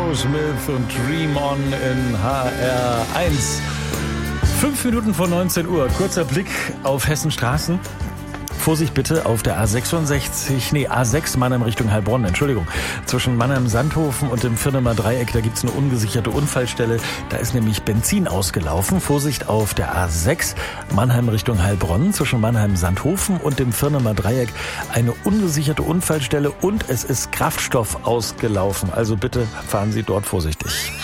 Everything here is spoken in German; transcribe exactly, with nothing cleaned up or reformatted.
Aerosmith und Dream On in H R eins. Fünf Minuten vor neunzehn Uhr. Kurzer Blick auf Hessens Straßen. Vorsicht bitte auf der A sechsundsechzig, nee, A sechs Mannheim Richtung Heilbronn, Entschuldigung. Zwischen Mannheim-Sandhofen und dem Firnemer Dreieck, da gibt's eine ungesicherte Unfallstelle. Da ist nämlich Benzin ausgelaufen. Vorsicht auf der A sechs Mannheim Richtung Heilbronn. Zwischen Mannheim-Sandhofen und dem Firnemer Dreieck eine ungesicherte Unfallstelle und es ist Kraftstoff ausgelaufen. Also bitte fahren Sie dort vorsichtig.